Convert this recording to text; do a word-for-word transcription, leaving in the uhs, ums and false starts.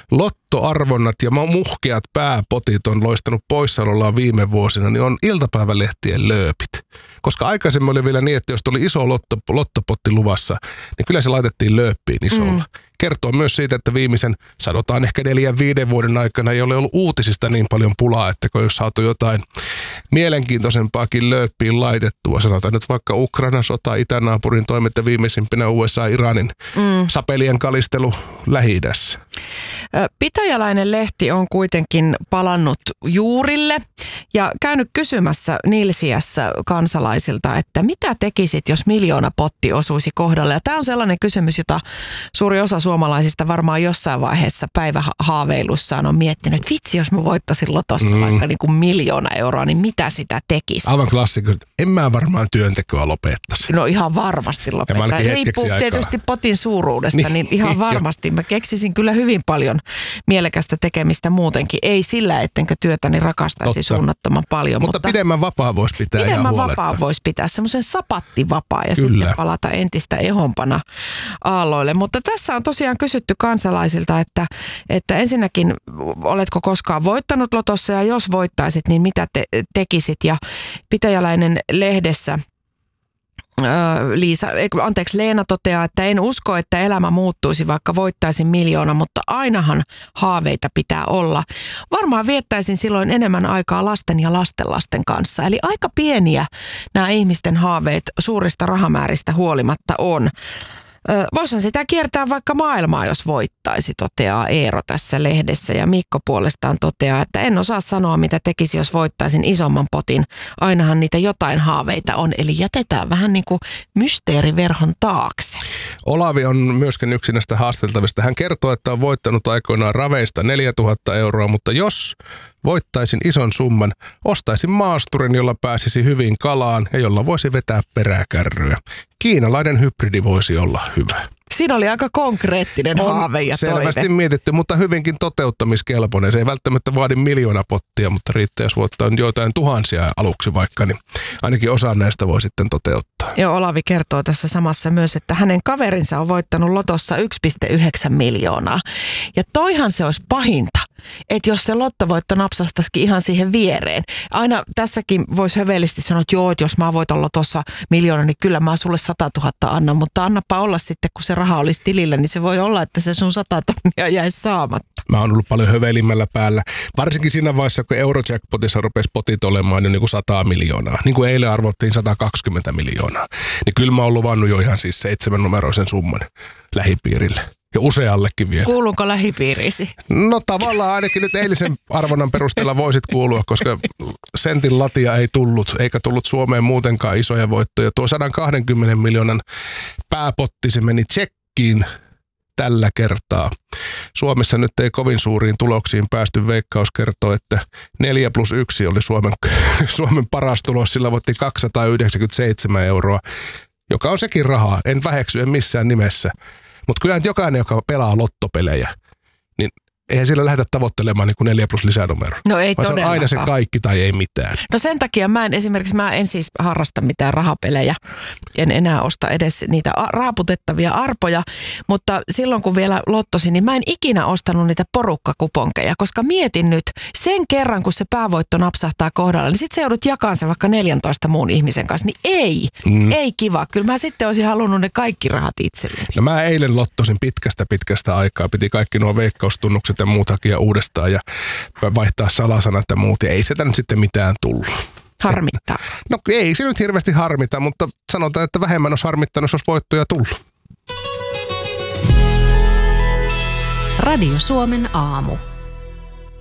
lottoarvonnat ja muhkeat pääpotit on loistanut poissaolollaan viime vuosina, niin on iltapäivälehtien lööpit. Koska aikaisemmin oli vielä niin, että jos tuli iso lotto, lottopotti luvassa, niin kyllä se laitettiin lööppiin isolla. Mm. Kertoo myös siitä, että viimeisen, sanotaan ehkä neljän viiden vuoden aikana ei ole ollut uutisista niin paljon pulaa, että kun jos saatu jotain mielenkiintoisempaakin lööppiin laitettua, sanotaan nyt vaikka Ukrainan sota, itänaapurin toimet ja viimeisimpänä U S A-Iranin mm. sapelien kalistelu Lähi-idässä. Pitäjäläinen lehti on kuitenkin palannut juurille ja käynyt kysymässä Nilsiässä kansalaisilta, että mitä tekisit, jos miljoona potti osuisi kohdalle. Ja tämä on sellainen kysymys, jota suuri osa suomalaisista varmaan jossain vaiheessa päivähaaveilussaan on miettinyt, että vitsi, jos mä voittaisin lotossa mm. vaikka niin kuin miljoona euroa, niin mitä sitä tekisi? Aivan klassikko. En mä varmaan työntekoa lopettaisi. No ihan varmasti lopettaa. Riippuu tietysti potin suuruudesta, niin, niin ihan varmasti. Mä keksisin kyllä hyvin paljon mielekästä tekemistä muutenkin. Ei sillä, ettenkö työtäni rakastaisi Totta. suunnattoman paljon. Mutta, mutta pidemmän vapaa voisi pitää pidemmän ihan huoletta. vapaa voisi pitää, semmoisen sapattivapaa ja kyllä. sitten palata entistä ehompana aalloille. Mutta tässä on tosiaan kysytty kansalaisilta, että, että ensinnäkin oletko koskaan voittanut lotossa ja jos voittaisit, niin mitä te tekisit? Ja Pitäjäläinen lehdessä Liisa, anteeksi, Leena toteaa, että en usko, että elämä muuttuisi, vaikka voittaisin miljoona, mutta ainahan haaveita pitää olla. Varmaan viettäisin silloin enemmän aikaa lasten ja lastenlasten kanssa. Eli aika pieniä nämä ihmisten haaveet suurista rahamääristä huolimatta on. Voisin sitä kiertää vaikka maailmaa, jos voittaisi, toteaa Eero tässä lehdessä. Ja Mikko puolestaan toteaa, että en osaa sanoa, mitä tekisi, jos voittaisin isomman potin. Ainahan niitä jotain haaveita on, eli jätetään vähän niin kuin mysteeriverhon taakse. Olavi on myöskin yksi näistä haasteltavista. Hän kertoo, että on voittanut aikoinaan raveista neljätuhatta euroa, mutta jos voittaisin ison summan, ostaisin maasturin, jolla pääsisi hyvin kalaan ja jolla voisi vetää peräkärryä. Kiinalainen hybridi voisi olla hyvä. Siinä oli aika konkreettinen on haave ja selvästi toive. mietitty, mutta hyvinkin toteuttamiskelpoinen. Se ei välttämättä vaadi miljoona pottia, mutta riittää, jos voittaa joitain tuhansia aluksi vaikka, niin ainakin osa näistä voi sitten toteuttaa. Joo, Olavi kertoo tässä samassa myös, että hänen kaverinsa on voittanut lotossa yksi pilkku yhdeksän miljoonaa. Ja toihan se olisi pahinta, että jos se lottovoitto napsahtaisikin ihan siihen viereen. Aina tässäkin voisi hövelisti sanoa, että joo, että jos mä voitan lotossa miljoona, niin kyllä mä sulle satatuhatta annan, mutta annapa olla sitten, kun se raha olisi tilillä, niin se voi olla, että se sun sata tonnia jäisi saamatta. Mä oon ollut paljon hövelimmällä päällä. Varsinkin siinä vaiheessa, kun Eurojackpotissa rupesi potit olemaan jo niin kuin sata miljoonaa. Niin kuin eilen arvottiin sata kaksikymmentä miljoonaa. Niin kyllä mä oon luvannut jo ihan siis seitsemän numeroisen summan lähipiirille. Ja useallekin vielä. Kuuluuko lähipiiriisi? No tavallaan ainakin nyt eilisen arvonnan perusteella voisit kuulua, koska sentin latia ei tullut, eikä tullut Suomeen muutenkaan isoja voittoja. Tuo sata kaksikymmentä miljoonan pääpotti, se meni tsekkiin tällä kertaa. Suomessa nyt ei kovin suuriin tuloksiin päästy. Veikkaus kertoo, että neljä plus yksi oli Suomen, Suomen paras tulos. Sillä voitti kaksisataayhdeksänkymmentäseitsemän euroa, joka on sekin rahaa. En väheksy, en missään nimessä. Mutta kyllä jokainen, joka pelaa lottopelejä, niin eihän sillä lähdetä tavoittelemaan niin kuin neljä plus lisänumero. No ei vaan se on aina se kaikki tai ei mitään. No sen takia mä en esimerkiksi, mä en siis harrasta mitään rahapelejä. En enää osta edes niitä raaputettavia arpoja, mutta silloin kun vielä lottosin, niin mä en ikinä ostanut niitä porukkakuponkeja, koska mietin nyt sen kerran, kun se päävoitto napsahtaa kohdalla, niin sit sä joudut jakamaan se vaikka neljäntoista muun ihmisen kanssa, niin ei, mm. ei kiva. Kyllä mä sitten olisin halunnut ne kaikki rahat itselleni. No mä eilen lottosin pitkästä pitkästä aikaa, piti kaikki nuo veikkaustunnukset ja muut hakia uudestaan ja vaihtaa salasanat ja muut, ja ei sitä nyt sitten mitään tullut. Harmittaa. No ei se nyt hirveästi harmita, mutta sanotaan, että vähemmän olisi harmittanut, jos olisi voittoja tullut. Radio Suomen aamu.